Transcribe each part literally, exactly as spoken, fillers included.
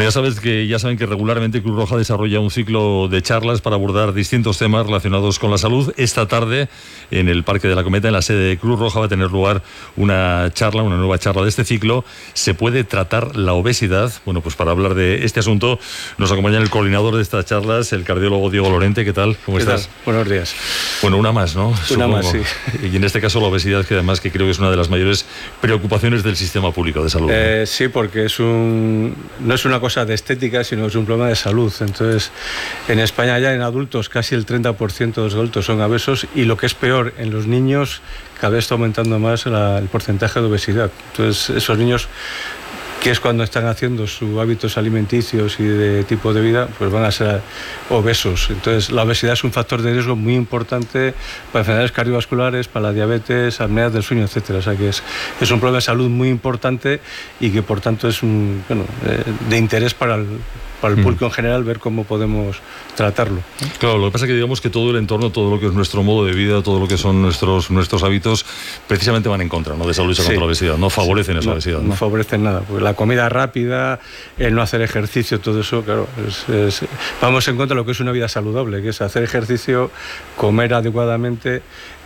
Bueno, ya sabes que ya saben que regularmente Cruz Roja desarrolla un ciclo de charlas para abordar distintos temas relacionados con la salud. Esta tarde, en el Parque de la Cometa, en la sede de Cruz Roja, va a tener lugar una charla, una nueva charla de este ciclo. ¿Se puede tratar la obesidad? Bueno, pues para hablar de este asunto nos acompaña el coordinador de estas charlas, el cardiólogo Diego Lorente. ¿Qué tal? ¿Cómo ¿Qué estás? Tal? Buenos días. Bueno, una más, ¿no? Una Supongo. más, sí. Y en este caso la obesidad, que además que creo que es una de las mayores preocupaciones del sistema público de salud. Eh, ¿no? Sí, porque es un no es una cosa de estética, sino es un problema de salud. Entonces, en España ya en adultos casi el treinta por ciento de los adultos son obesos, y lo que es peor, en los niños cada vez está aumentando más la, el porcentaje de obesidad. Entonces, esos niños, que es cuando están haciendo sus hábitos alimenticios y de tipo de vida, pues van a ser obesos. Entonces, la obesidad es un factor de riesgo muy importante para enfermedades cardiovasculares, para la diabetes, apneas del sueño, etcétera. O sea que es, es un problema de salud muy importante y que, por tanto, es un, bueno, eh, de interés para el, para el público en general ver cómo podemos tratarlo. Claro, lo que pasa es que digamos que todo el entorno, todo lo que es nuestro modo de vida, todo lo que son nuestros nuestros hábitos, precisamente van en contra, ¿no?, de esa lucha sí. contra la obesidad, no favorecen sí. esa no, obesidad. ¿no? no favorecen nada, porque la comida rápida, el no hacer ejercicio, todo eso, claro, es, es, vamos en contra de lo que es una vida saludable, que es hacer ejercicio, comer adecuadamente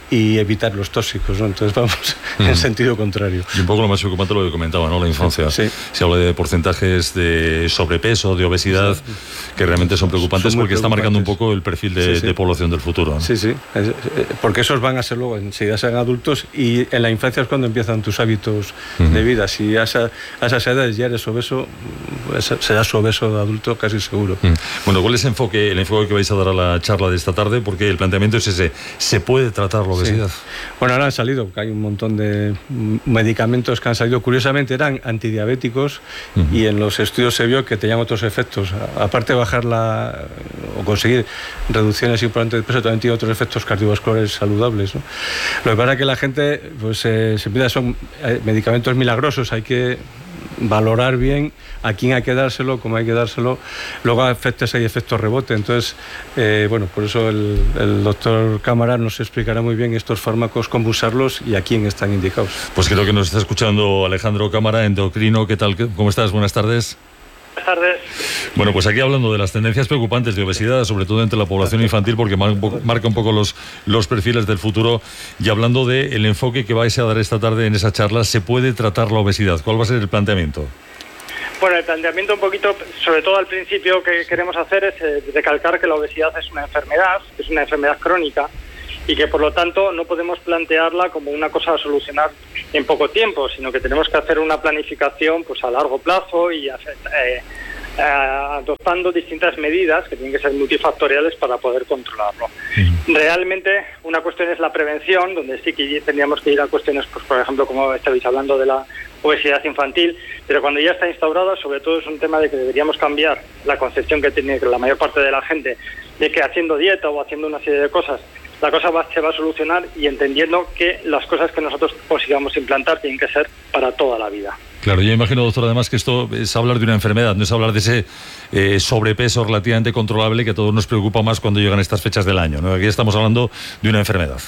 y evitar los tóxicos, ¿no? Entonces vamos mm. en sentido contrario. Y un poco lo más preocupante lo que comentaba, ¿no?, la infancia. Sí. Se habla de porcentajes de sobrepeso, de obesidad, sí. que realmente son preocupantes son porque preocupantes. Está marcando un poco el perfil de, sí, sí. de población del futuro, ¿no? Sí, sí, porque esos van a ser luego, enseguida sean adultos, y en la infancia es cuando empiezan tus hábitos mm. de vida. Si a, esa, a esas edades ya eres obeso, pues serás obeso de adulto casi seguro. Mm. Bueno, ¿cuál es el enfoque, el enfoque que vais a dar a la charla de esta tarde? Porque el planteamiento es ese, ¿se puede tratarlo? Sí. Bueno, ahora han salido, hay un montón de medicamentos que han salido, curiosamente eran antidiabéticos, uh-huh. y en los estudios se vio que tenían otros efectos, aparte de bajar la o conseguir reducciones importantes de peso, también tiene otros efectos cardiovasculares saludables, ¿no? Lo que pasa es que la gente pues eh, se piensa son eh, medicamentos milagrosos, hay que valorar bien a quién hay que dárselo, cómo hay que dárselo, luego a efectos hay efectos rebote. Entonces, eh, bueno, por eso el, el doctor Cámara nos explicará muy bien estos fármacos, cómo usarlos y a quién están indicados. Pues creo que nos está escuchando Alejandro Cámara, endocrino. ¿Qué tal? ¿Cómo estás? Buenas tardes. Buenas tardes. Bueno, pues aquí hablando de las tendencias preocupantes de obesidad, sobre todo entre la población infantil, porque marca un poco los, los perfiles del futuro, y hablando del enfoque que vais a dar esta tarde en esa charla, ¿se puede tratar la obesidad? ¿Cuál va a ser el planteamiento? Bueno, el planteamiento un poquito, sobre todo al principio, que queremos hacer es eh, recalcar que la obesidad es una enfermedad, es una enfermedad crónica, y que por lo tanto no podemos plantearla como una cosa a solucionar en poco tiempo, sino que tenemos que hacer una planificación pues a largo plazo y hacer, eh, eh, adoptando distintas medidas que tienen que ser multifactoriales para poder controlarlo. Uh-huh. Realmente una cuestión es la prevención, donde sí que tendríamos que ir a cuestiones, pues por ejemplo, como estabais hablando de la obesidad infantil, pero cuando ya está instaurada, sobre todo es un tema de que deberíamos cambiar la concepción que tiene la mayor parte de la gente de que haciendo dieta o haciendo una serie de cosas la cosa va, se va a solucionar, y entendiendo que las cosas que nosotros consigamos implantar tienen que ser para toda la vida. Claro, yo imagino, doctor, además que esto es hablar de una enfermedad, no es hablar de ese eh, sobrepeso relativamente controlable que a todos nos preocupa más cuando llegan estas fechas del año, ¿no? Aquí estamos hablando de una enfermedad.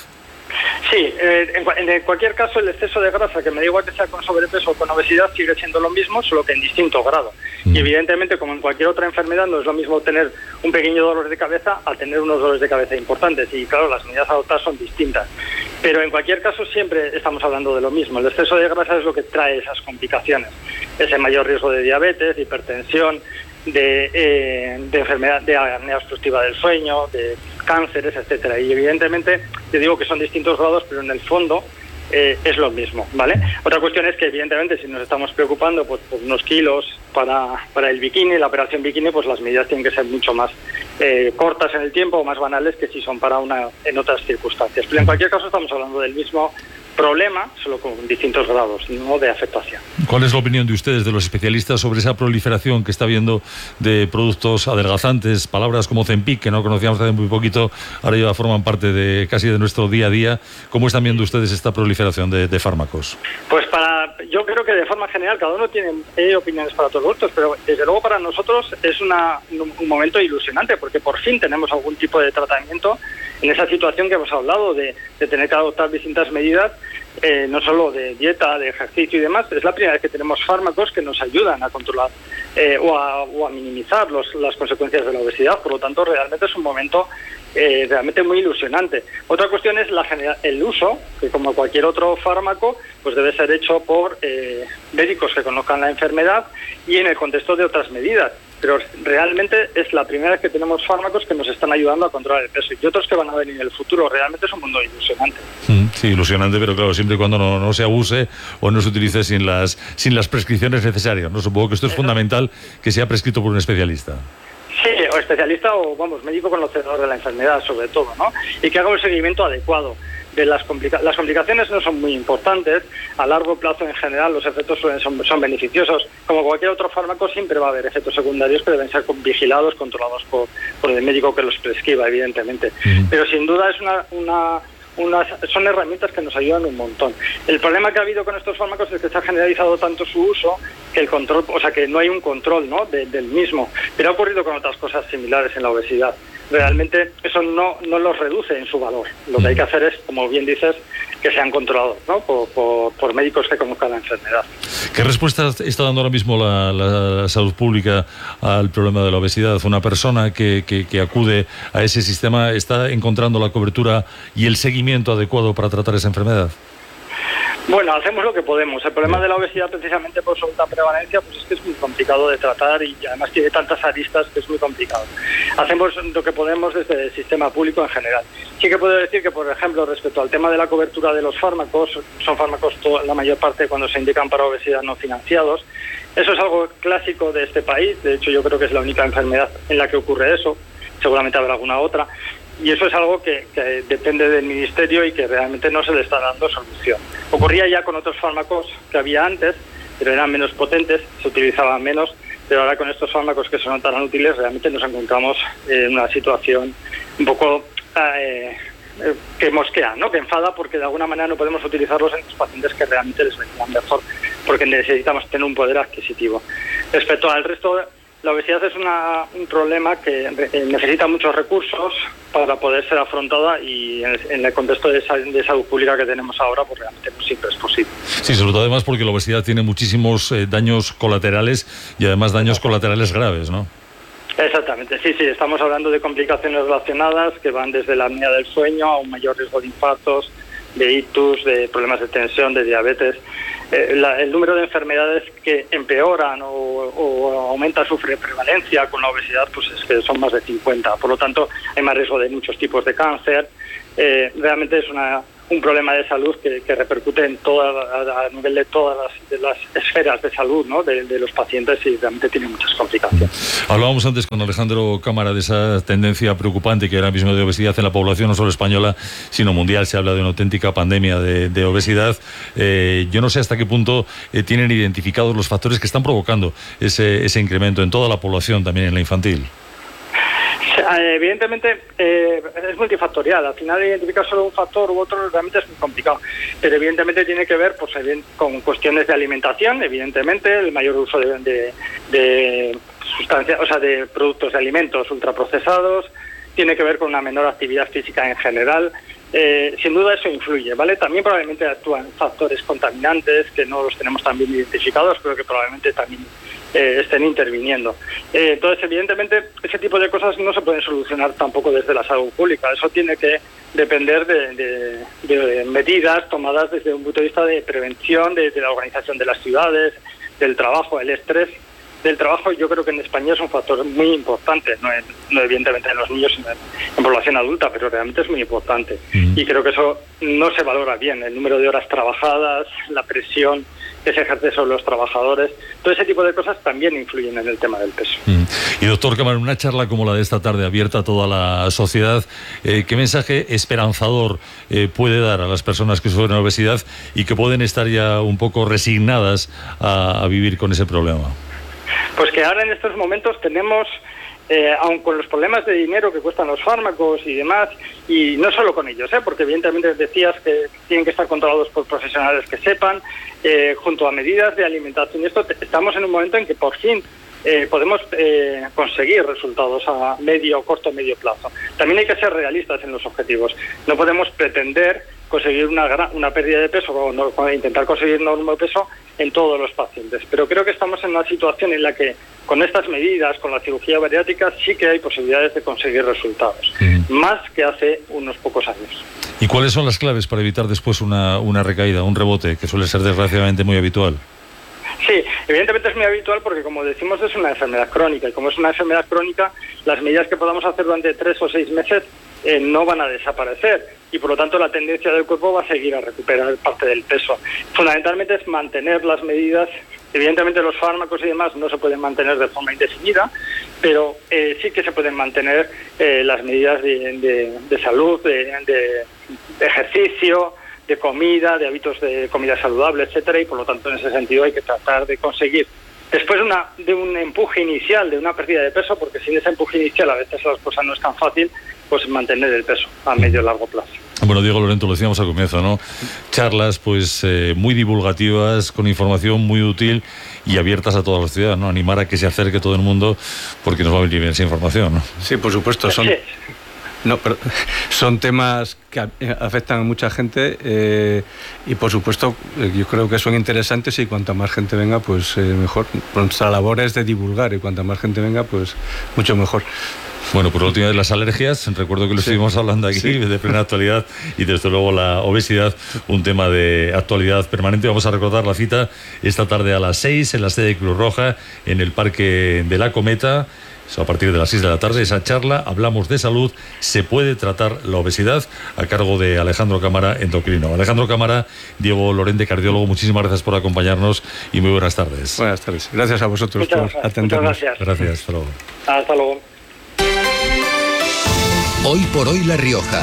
Sí, eh, en, en cualquier caso el exceso de grasa, que me da igual que sea con sobrepeso o con obesidad, sigue siendo lo mismo, solo que en distinto grado. Mm. Y evidentemente, como en cualquier otra enfermedad, no es lo mismo tener un pequeño dolor de cabeza a tener unos dolores de cabeza importantes. Y claro, las medidas a adoptar son distintas. Pero en cualquier caso siempre estamos hablando de lo mismo. El exceso de grasa es lo que trae esas complicaciones. Ese mayor riesgo de diabetes, de hipertensión, de, eh, de enfermedad, de apnea obstructiva del sueño, de cánceres, etcétera. Y evidentemente, te digo que son distintos grados, pero en el fondo eh, es lo mismo, ¿vale? Otra cuestión es que evidentemente si nos estamos preocupando pues, por unos kilos para, para el bikini, la operación bikini, pues las medidas tienen que ser mucho más eh, cortas en el tiempo o más banales que si son para una en otras circunstancias. Pero en cualquier caso estamos hablando del mismo problema, solo con distintos grados, no de afectación. ¿Cuál es la opinión de ustedes, de los especialistas, sobre esa proliferación que está habiendo de productos adelgazantes, palabras como Ozempic, que no conocíamos hace muy poquito, ahora ya forman parte de casi de nuestro día a día? ¿Cómo están viendo ustedes esta proliferación de, de fármacos? Pues para, yo creo que de forma general cada uno tiene eh, opiniones para todos los gustos, pero desde luego para nosotros es una, un, un momento ilusionante, porque por fin tenemos algún tipo de tratamiento en esa situación que hemos hablado de, de tener que adoptar distintas medidas, eh, no solo de dieta, de ejercicio y demás. Es la primera vez que tenemos fármacos que nos ayudan a controlar eh, o, a, o a minimizar los, las consecuencias de la obesidad. Por lo tanto, realmente es un momento eh, realmente muy ilusionante. Otra cuestión es la genera- el uso, que como cualquier otro fármaco, pues debe ser hecho por eh, médicos que conozcan la enfermedad y en el contexto de otras medidas. Pero realmente es la primera vez que tenemos fármacos que nos están ayudando a controlar el peso y otros que van a venir en el futuro. Realmente es un mundo ilusionante. Sí, ilusionante, pero claro, siempre y cuando no, no se abuse o no se utilice sin las sin las prescripciones necesarias, ¿no? Supongo que esto es fundamental, que sea prescrito por un especialista. Sí, o especialista o, vamos, médico conocedor de la enfermedad, sobre todo, ¿no? Y que haga un seguimiento adecuado. De las, complica- las complicaciones no son muy importantes, a largo plazo en general los efectos son, son, son beneficiosos. Como cualquier otro fármaco siempre va a haber efectos secundarios que deben ser vigilados, controlados por, por el médico que los prescriba, evidentemente. Mm. Pero sin duda es una... una Unas, son herramientas que nos ayudan un montón. El problema que ha habido con estos fármacos es que se ha generalizado tanto su uso que el control, o sea que no hay un control, ¿no?, de, del mismo. Pero ha ocurrido con otras cosas similares en la obesidad. Realmente eso no, no los reduce en su valor. Lo que hay que hacer es, como bien dices, que sean controlados, ¿no?, por, por, por médicos que conozcan la enfermedad. ¿Qué respuesta está dando ahora mismo la, la salud pública al problema de la obesidad? Una persona que, que, que acude a ese sistema, ¿está encontrando la cobertura y el seguimiento adecuado para tratar esa enfermedad? Bueno, hacemos lo que podemos. El problema de la obesidad, precisamente por su alta prevalencia, pues es que es muy complicado de tratar y además tiene tantas aristas que es muy complicado. Hacemos lo que podemos desde el sistema público en general. Sí que puedo decir que, por ejemplo, respecto al tema de la cobertura de los fármacos, son fármacos la mayor parte cuando se indican para obesidad no financiados. Eso es algo clásico de este país. De hecho, yo creo que es la única enfermedad en la que ocurre eso. Seguramente habrá alguna otra. Y eso es algo que, que depende del Ministerio y que realmente no se le está dando solución. Ocurría ya con otros fármacos que había antes, pero eran menos potentes, se utilizaban menos, pero ahora con estos fármacos que son tan útiles realmente nos encontramos en una situación un poco eh, que mosquea, ¿no?, que enfada, porque de alguna manera no podemos utilizarlos en los pacientes que realmente les vendrían mejor, porque necesitamos tener un poder adquisitivo. Respecto al resto, la obesidad es una, un problema que necesita muchos recursos para poder ser afrontada y en el, en el contexto de, sal, de salud pública que tenemos ahora, pues realmente no siempre es posible. Sí, sobre todo además porque la obesidad tiene muchísimos eh, daños colaterales y además daños colaterales graves, ¿no? Exactamente, sí, sí, estamos hablando de complicaciones relacionadas que van desde la apnea del sueño a un mayor riesgo de infartos, de ictus, de problemas de tensión, de diabetes. Eh, la, el número de enfermedades que empeoran o, o aumenta su prevalencia con la obesidad, pues es que son más de cincuenta. Por lo tanto, hay más riesgo de muchos tipos de cáncer. Eh, realmente es una, un problema de salud que, que repercute en toda, a, a nivel de todas las, de las esferas de salud, ¿no?, de, de los pacientes, y realmente tiene muchas complicaciones. Hablábamos antes con Alejandro Cámara de esa tendencia preocupante que ahora mismo de obesidad en la población, no solo española, sino mundial. Se habla de una auténtica pandemia de, de obesidad. Eh, yo no sé hasta qué punto eh, tienen identificados los factores que están provocando ese, ese incremento en toda la población, también en la infantil. Evidentemente eh, es multifactorial. Al final identificar solo un factor u otro realmente es muy complicado, pero evidentemente tiene que ver pues con cuestiones de alimentación, evidentemente el mayor uso de, de, de sustancias, o sea, de productos de alimentos ultraprocesados, tiene que ver con una menor actividad física en general. Eh, sin duda eso influye, ¿vale? También probablemente actúan factores contaminantes que no los tenemos tan bien identificados, pero que probablemente también eh, estén interviniendo. Eh, entonces, evidentemente, ese tipo de cosas no se pueden solucionar tampoco desde la salud pública. Eso tiene que depender de, de, de medidas tomadas desde un punto de vista de prevención, de, de la organización de las ciudades, del trabajo, el estrés del trabajo. Yo creo que en España es un factor muy importante, no, en, no evidentemente en los niños, sino en, en población adulta, pero realmente es muy importante. Mm. Y creo que eso no se valora bien, el número de horas trabajadas, la presión que se ejerce sobre los trabajadores, todo ese tipo de cosas también influyen en el tema del peso. Mm. Y doctor Cámara, una charla como la de esta tarde, abierta a toda la sociedad, eh, ¿qué mensaje esperanzador eh, puede dar a las personas que sufren obesidad y que pueden estar ya un poco resignadas a, a vivir con ese problema? Pues que ahora en estos momentos tenemos, eh, aun con los problemas de dinero que cuestan los fármacos y demás, y no solo con ellos, ¿eh? porque evidentemente decías que tienen que estar controlados por profesionales que sepan, eh, junto a medidas de alimentación. Y esto estamos en un momento en que por fin eh, podemos eh, conseguir resultados a medio, corto, medio plazo. También hay que ser realistas en los objetivos. No podemos pretender conseguir una, gran, una pérdida de peso o, no, o intentar conseguir normal peso en todos los pacientes. Pero creo que estamos en una situación en la que con estas medidas, con la cirugía bariátrica, sí que hay posibilidades de conseguir resultados, mm. más que hace unos pocos años. ¿Y cuáles son las claves para evitar después una, una recaída, un rebote, que suele ser desgraciadamente muy habitual? Sí, evidentemente es muy habitual porque, como decimos, es una enfermedad crónica, y como es una enfermedad crónica, las medidas que podamos hacer durante tres o seis meses eh, no van a desaparecer, y por lo tanto la tendencia del cuerpo va a seguir a recuperar parte del peso. Fundamentalmente es mantener las medidas. Evidentemente los fármacos y demás no se pueden mantener de forma indefinida, pero eh, sí que se pueden mantener eh, las medidas de, de, de salud, de, de, de ejercicio, de comida, de hábitos de comida saludable, etcétera, y por lo tanto en ese sentido hay que tratar de conseguir, después de, una, de un empuje inicial, de una pérdida de peso, porque sin ese empuje inicial a veces las cosas no es tan fácil, pues mantener el peso a medio y largo plazo. Bueno, Diego Lorente, lo decíamos al comienzo, ¿no? Charlas pues eh, muy divulgativas, con información muy útil y abiertas a toda la sociedad, ¿no? Animar a que se acerque todo el mundo, porque nos va a venir bien esa información, ¿no? Sí, por supuesto, son... Sí. No, pero son temas que afectan a mucha gente eh, y por supuesto yo creo que son interesantes, y cuanta más gente venga pues eh, mejor. Nuestra labor es de divulgar, y cuanta más gente venga pues mucho mejor. Bueno, por la última vez las alergias, recuerdo que lo sí. estuvimos hablando aquí, sí. de plena actualidad, y desde luego la obesidad, un tema de actualidad permanente. Vamos a recordar la cita esta tarde a las seis en la sede de Cruz Roja, en el Parque de la Cometa. A partir de las seis de la tarde, esa charla, hablamos de salud, se puede tratar la obesidad, a cargo de Alejandro Cámara, endocrino. Alejandro Cámara, Diego Lorente, cardiólogo, muchísimas gracias por acompañarnos y muy buenas tardes. Buenas tardes. Gracias a vosotros muchas por gracias. atendernos. Muchas gracias. Gracias, hasta luego. Hasta luego. Hoy por hoy La Rioja.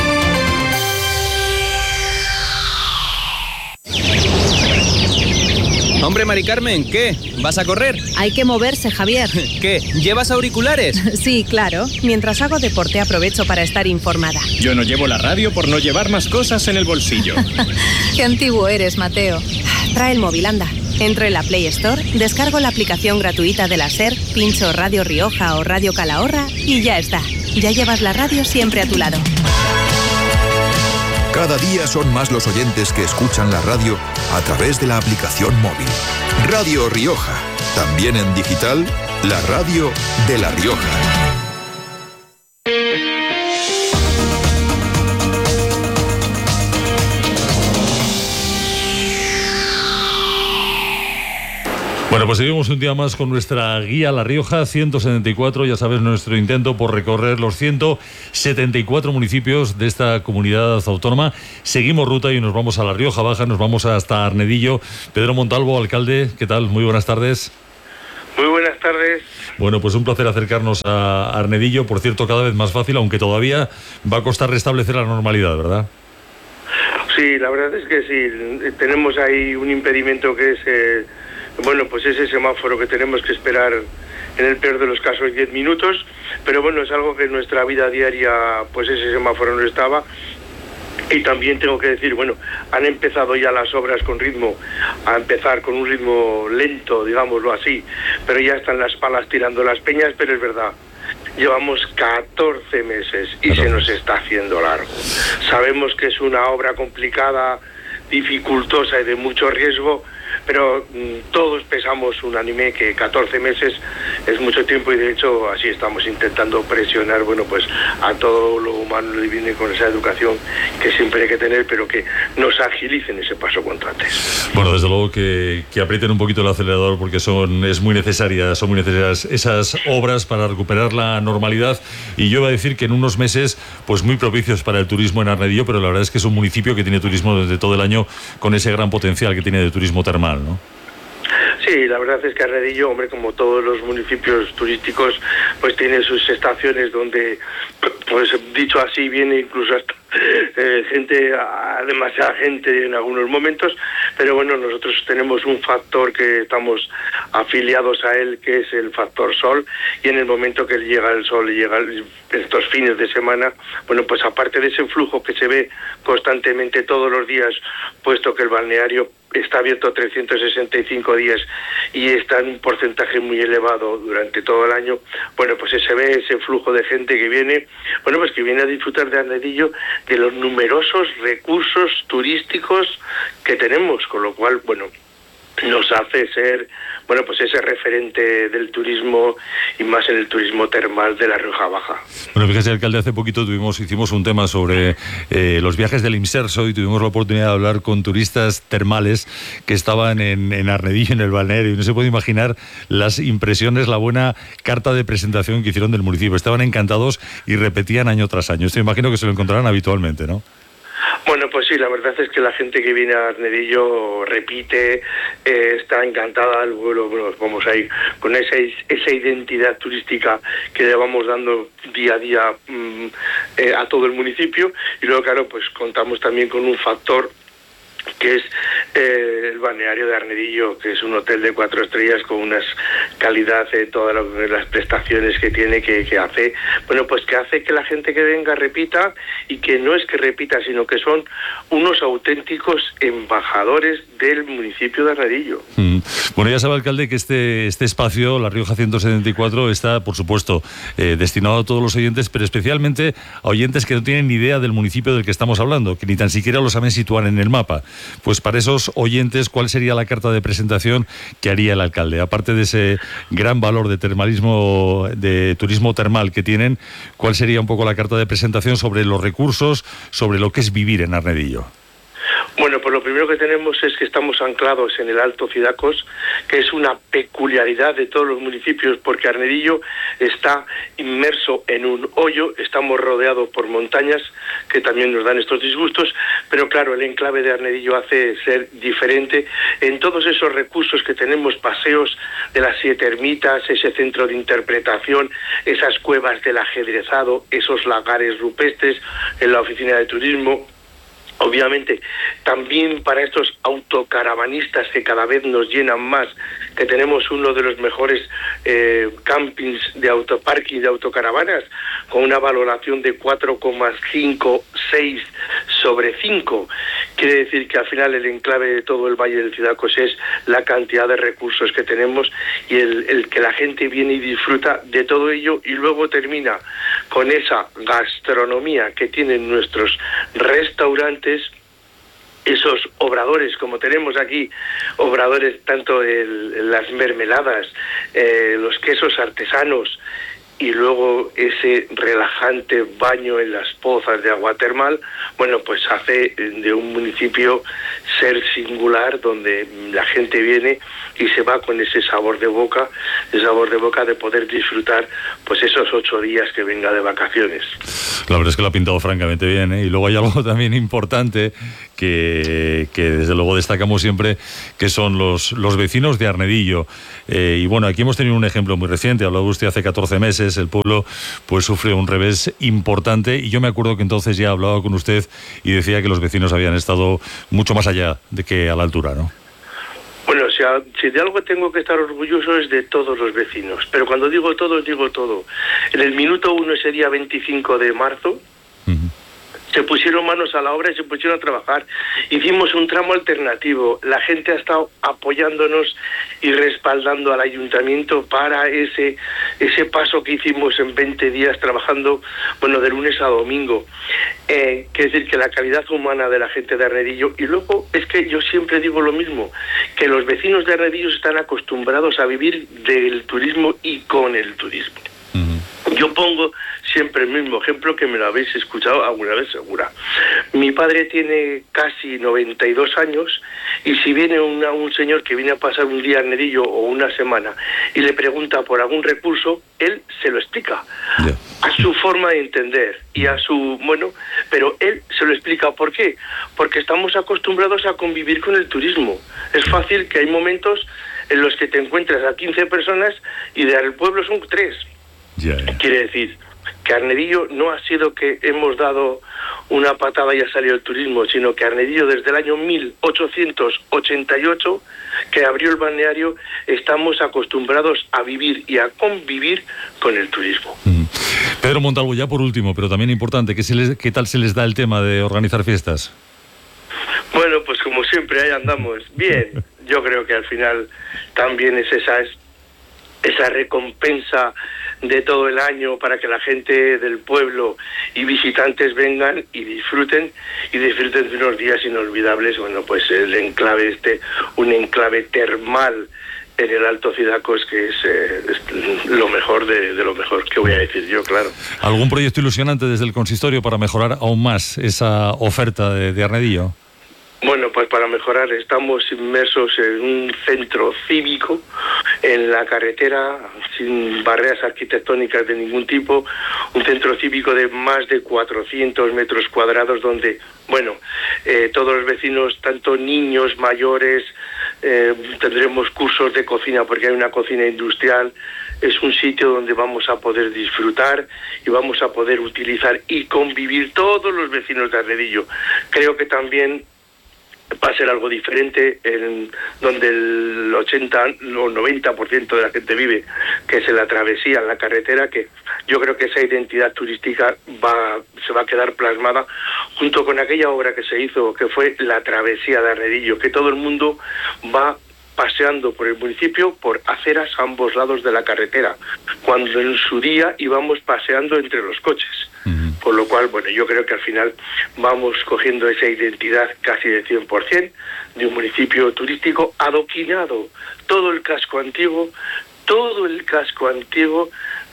Hombre, Mari Carmen, ¿qué? ¿Vas a correr? Hay que moverse, Javier. ¿Qué? ¿Llevas auriculares? Sí, claro. Mientras hago deporte aprovecho para estar informada. Yo no llevo la radio por no llevar más cosas en el bolsillo. Qué antiguo eres, Mateo. Trae el móvil, anda. Entro en la Play Store, descargo la aplicación gratuita de la SER, pincho Radio Rioja o Radio Calahorra y ya está. Ya llevas la radio siempre a tu lado. Cada día son más los oyentes que escuchan la radio a través de la aplicación móvil. Radio Rioja, también en digital, la radio de La Rioja. Bueno, pues seguimos un día más con nuestra guía La Rioja ciento setenta y cuatro, ya sabes, nuestro intento por recorrer los ciento setenta y cuatro municipios de esta comunidad autónoma. Seguimos ruta y nos vamos a La Rioja Baja, nos vamos hasta Arnedillo. Pedro Montalvo, alcalde, ¿qué tal? Muy buenas tardes. Muy buenas tardes. Bueno, pues un placer acercarnos a Arnedillo, por cierto, cada vez más fácil, aunque todavía va a costar restablecer la normalidad, ¿verdad? Sí, la verdad es que sí, tenemos ahí un impedimento que es... Eh, Bueno, pues ese semáforo que tenemos que esperar en el peor de los casos diez minutos, pero bueno, es algo que en nuestra vida diaria pues ese semáforo no estaba. Y también tengo que decir, bueno, han empezado ya las obras con ritmo, a empezar con un ritmo lento, digámoslo así, pero ya están las palas tirando las peñas, pero es verdad. Llevamos catorce meses y se nos está haciendo largo. Sabemos que es una obra complicada, dificultosa y de mucho riesgo, pero mmm, todos pensamos unánime que catorce meses es mucho tiempo, y de hecho así estamos intentando presionar, bueno, pues a todo lo humano, lo divino, con esa educación que siempre hay que tener, pero que nos agilicen ese paso cuanto antes. Bueno, desde luego que, que aprieten un poquito el acelerador, porque son es muy necesaria, son muy necesarias esas obras para recuperar la normalidad, y yo iba a decir que en unos meses pues muy propicios para el turismo en Arnedillo, pero la verdad es que es un municipio que tiene turismo desde todo el año, con ese gran potencial que tiene de turismo termal, ¿no? Sí, la verdad es que Arnedillo, hombre, como todos los municipios turísticos, pues tiene sus estaciones donde, pues dicho así, viene incluso hasta eh, gente, demasiada gente en algunos momentos, pero bueno, nosotros tenemos un factor que estamos afiliados a él, que es el factor sol, y en el momento que llega el sol y llega estos fines de semana, bueno, pues aparte de ese flujo que se ve constantemente todos los días, puesto que el balneario está abierto trescientos sesenta y cinco días y está en un porcentaje muy elevado durante todo el año, bueno, pues se ve ese flujo de gente que viene, bueno, pues que viene a disfrutar de Arnedillo, de los numerosos recursos turísticos que tenemos, con lo cual, bueno, nos hace ser, bueno, pues ese referente del turismo y más en el turismo termal de la Rioja Baja. Bueno, fíjese, alcalde, hace poquito tuvimos, hicimos un tema sobre eh, los viajes del Imserso y tuvimos la oportunidad de hablar con turistas termales que estaban en, en Arnedillo, en el balneario, y no se puede imaginar las impresiones, la buena carta de presentación que hicieron del municipio. Estaban encantados y repetían año tras año. Esto imagino que se lo encontrarán habitualmente, ¿no? Bueno, pues sí, la verdad es que la gente que viene a Arnedillo repite, eh, está encantada, bueno, bueno, vamos a ir con esa, esa identidad turística que le vamos dando día a día mmm, eh, a todo el municipio, y luego, claro, pues contamos también con un factor que es eh, el balneario de Arnedillo, que es un hotel de cuatro estrellas con unas calidad de todas las prestaciones que tiene, que, que hace, bueno, pues que hace que la gente que venga repita, y que no es que repita, sino que son unos auténticos embajadores del municipio de Arnedillo. Mm. Bueno, ya sabe, alcalde, que este, este espacio, La Rioja ciento setenta y cuatro, está, por supuesto, eh, destinado a todos los oyentes, pero especialmente a oyentes que no tienen ni idea del municipio del que estamos hablando, que ni tan siquiera lo saben situar en el mapa. Pues para esos oyentes, ¿cuál sería la carta de presentación que haría el alcalde? Aparte de ese gran valor de termalismo, de turismo termal que tienen, ¿cuál sería un poco la carta de presentación sobre los recursos, sobre lo que es vivir en Arnedillo? Bueno, pues lo primero que tenemos es que estamos anclados en el Alto Cidacos, que es una peculiaridad de todos los municipios, porque Arnedillo está inmerso en un hoyo, estamos rodeados por montañas que también nos dan estos disgustos, pero claro, el enclave de Arnedillo hace ser diferente en todos esos recursos que tenemos, paseos de las siete ermitas, ese centro de interpretación, esas cuevas del ajedrezado, esos lagares rupestres en la oficina de turismo. Obviamente, también para estos autocaravanistas que cada vez nos llenan más, que tenemos uno de los mejores eh, campings de autoparking de autocaravanas, con una valoración de cuatro coma cincuenta y seis sobre cinco. Quiere decir que al final el enclave de todo el Valle del Cidacos es la cantidad de recursos que tenemos y el, el que la gente viene y disfruta de todo ello, y luego termina con esa gastronomía que tienen nuestros restaurantes, esos obradores, como tenemos aquí, obradores tanto el, las mermeladas, eh, los quesos artesanos, y luego ese relajante baño en las pozas de agua termal, bueno, pues hace de un municipio ser singular, donde la gente viene y se va con ese sabor de boca, el sabor de boca de poder disfrutar pues esos ocho días que venga de vacaciones. La verdad es que lo ha pintado francamente bien, ¿eh? Y luego hay algo también importante que, que desde luego destacamos siempre, que son los, los vecinos de Arnedillo. Eh, y bueno, aquí hemos tenido un ejemplo muy reciente, hablaba usted hace catorce meses, el pueblo pues sufre un revés importante, y yo me acuerdo que entonces ya hablaba con usted y decía que los vecinos habían estado mucho más allá de que a la altura, ¿no? Bueno, si, a, si de algo tengo que estar orgulloso es de todos los vecinos, pero cuando digo todos, digo todo. En el minuto uno, ese día veinticinco de marzo, uh-huh, se pusieron manos a la obra y se pusieron a trabajar. Hicimos un tramo alternativo. La gente ha estado apoyándonos y respaldando al ayuntamiento para ese ese paso que hicimos en veinte días trabajando, bueno, de lunes a domingo. Eh, quiere decir que la calidad humana de la gente de Arnedillo, y luego es que yo siempre digo lo mismo, que los vecinos de Arnedillo están acostumbrados a vivir del turismo y con el turismo. Uh-huh. Yo pongo siempre el mismo ejemplo, que me lo habéis escuchado alguna vez segura. Mi padre tiene casi noventa y dos años, y si viene una, un señor que viene a pasar un día en Arnedillo o una semana y le pregunta por algún recurso, él se lo explica, yeah, a su forma de entender y a su, bueno, pero él se lo explica. ¿Por qué? Porque estamos acostumbrados a convivir con el turismo. Es fácil que hay momentos en los que te encuentras a quince personas y del pueblo son tres. Yeah, yeah. Quiere decir que Arnedillo no ha sido que hemos dado una patada y ha salido el turismo, sino que Arnedillo desde el año mil ochocientos ochenta y ocho, que abrió el balneario, estamos acostumbrados a vivir y a convivir con el turismo. Mm. Pedro Montalvo, ya por último, pero también importante, ¿qué, se les, ¿qué tal se les da el tema de organizar fiestas? Bueno, pues como siempre, ahí andamos. Bien, yo creo que al final también es esa, es esa recompensa de todo el año para que la gente del pueblo y visitantes vengan y disfruten y disfruten de unos días inolvidables. Bueno, pues el enclave este, un enclave termal en el Alto Cidacos, que es, eh, es lo mejor de, de lo mejor, que voy a decir yo, claro. ¿Algún proyecto ilusionante desde el consistorio para mejorar aún más esa oferta de, de Arnedillo? Bueno, pues para mejorar estamos inmersos en un centro cívico en la carretera, sin barreras arquitectónicas de ningún tipo, un centro cívico de más de cuatrocientos metros cuadrados donde, bueno, eh, todos los vecinos, tanto niños, mayores, eh, tendremos cursos de cocina porque hay una cocina industrial. Es un sitio donde vamos a poder disfrutar y vamos a poder utilizar y convivir todos los vecinos de Arnedillo. Creo que también va a ser algo diferente, en donde el ochenta o noventa por ciento de la gente vive, que es en la travesía, en la carretera, que yo creo que esa identidad turística va se va a quedar plasmada junto con aquella obra que se hizo, que fue la travesía de Arnedillo, que todo el mundo va paseando por el municipio por aceras a ambos lados de la carretera, cuando en su día íbamos paseando entre los coches. Uh-huh. Por lo cual, bueno, yo creo que al final vamos cogiendo esa identidad casi de cien por ciento de un municipio turístico adoquinado, todo el casco antiguo, todo el casco antiguo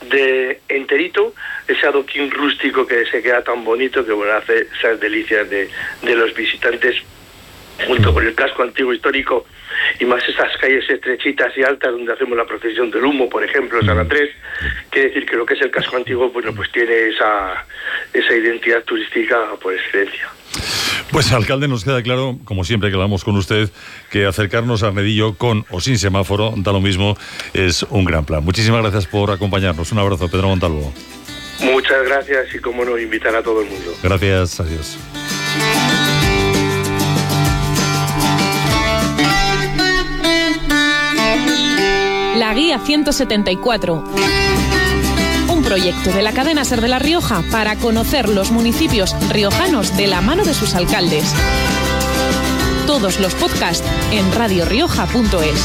de enterito, ese adoquín rústico que se queda tan bonito, que bueno, hace esas delicias de, de los visitantes, junto con el casco antiguo histórico y más esas calles estrechitas y altas donde hacemos la procesión del humo, por ejemplo, San Andrés. Quiere decir que lo que es el casco antiguo, bueno, pues tiene esa, esa identidad turística por excelencia. Pues, alcalde, nos queda claro, como siempre que hablamos con usted, que acercarnos a Arnedillo con o sin semáforo, da lo mismo, es un gran plan. Muchísimas gracias por acompañarnos. Un abrazo, Pedro Montalvo. Muchas gracias y, como no, invitar a todo el mundo. Gracias, adiós. La Guía ciento setenta y cuatro. Un proyecto de la cadena SER de La Rioja para conocer los municipios riojanos de la mano de sus alcaldes. Todos los podcasts en radio rioja punto es.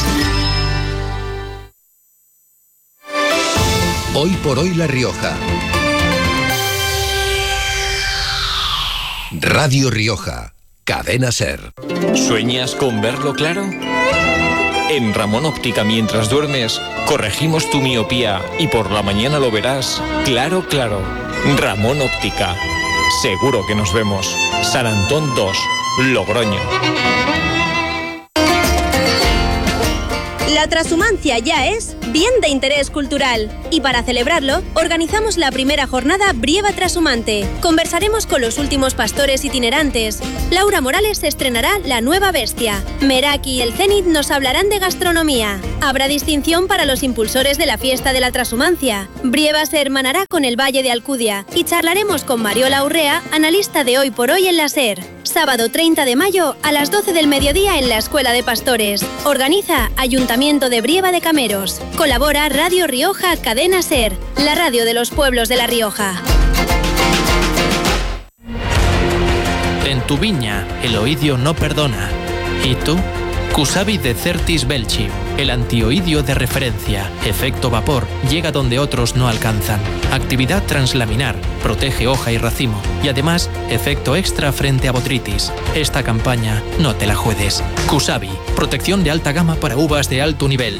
Hoy por hoy La Rioja. Radio Rioja, cadena SER. ¿Sueñas con verlo claro? En Ramón Óptica, mientras duermes, corregimos tu miopía y por la mañana lo verás claro, claro. Ramón Óptica. Seguro que nos vemos. San Antón dos, Logroño. La transhumancia ya es bien de interés cultural y para celebrarlo organizamos la primera jornada Brieva Trashumante. Conversaremos con los últimos pastores itinerantes. Laura Morales estrenará La Nueva Bestia. Meraki y el Zenit nos hablarán de gastronomía. Habrá distinción para los impulsores de la fiesta de la transhumancia. Brieva se hermanará con el Valle de Alcudia y charlaremos con Mariola Urrea, analista de Hoy por Hoy en la SER. Sábado treinta de mayo a las doce del mediodía en la Escuela de Pastores. Organiza Ayuntamiento de Brieva de Cameros. Colabora Radio Rioja, Cadena SER, la radio de los pueblos de La Rioja. En tu viña, el oidio no perdona. ¿Y tú? Cusavi de Certis Belchi, el antioidio de referencia. Efecto vapor, llega donde otros no alcanzan. Actividad translaminar, protege hoja y racimo. Y además, efecto extra frente a botritis. Esta campaña no te la juegues. Cusavi, protección de alta gama para uvas de alto nivel.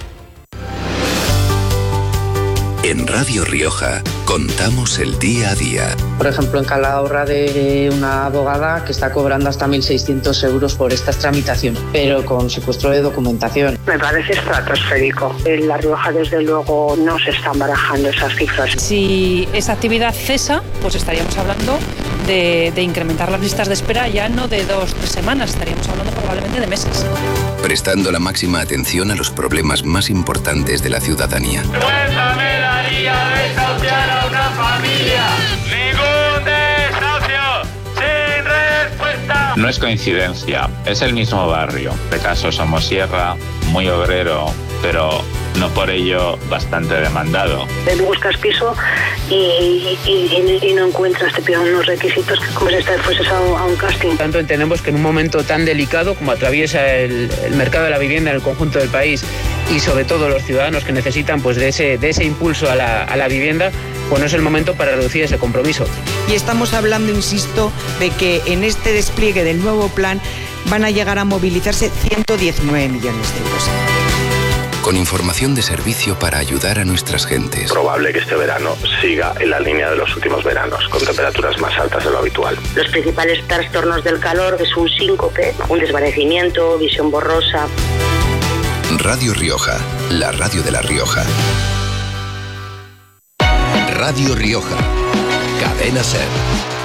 En Radio Rioja contamos el día a día. Por ejemplo, en Calahorra, de una abogada que está cobrando hasta mil seiscientos euros por estas tramitaciones, pero con secuestro de documentación. Me parece estratosférico. En La Rioja, desde luego, no se están barajando esas cifras. Si esa actividad cesa, pues estaríamos hablando de, de incrementar las listas de espera ya no de dos o tres semanas, estaríamos hablando probablemente de meses. Prestando la máxima atención a los problemas más importantes de la ciudadanía. Cuéntame la guía de desahuciar a una familia. Ningún desahucio sin respuesta. No es coincidencia, es el mismo barrio. De caso Somosierra, muy obrero, pero no por ello bastante demandado. Buscas piso y, y, y no encuentras, te piden unos requisitos como si fueses a, a un casting. Tanto entendemos que en un momento tan delicado como atraviesa el, el mercado de la vivienda en el conjunto del país y sobre todo los ciudadanos que necesitan pues de ese, de ese impulso a la, a la vivienda, pues no es el momento para reducir ese compromiso. Y estamos hablando, insisto, de que en este despliegue del nuevo plan van a llegar a movilizarse ciento diecinueve millones de euros. Con información de servicio para ayudar a nuestras gentes. Probable que este verano siga en la línea de los últimos veranos, con temperaturas más altas de lo habitual. Los principales trastornos del calor es un síncope, un desvanecimiento, visión borrosa. Radio Rioja, la radio de La Rioja. Radio Rioja, Cadena SER.